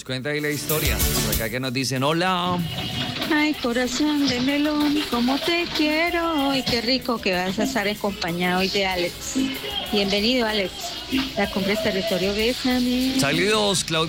cuenta ahí la historia. Por acá que nos dicen, hola. Ay, corazón de melón, cómo te quiero. Y qué rico que vas a estar acompañado hoy de Alex. Bienvenido, Alex. La cumbre es territorio, bésame. Saludos, Claudia.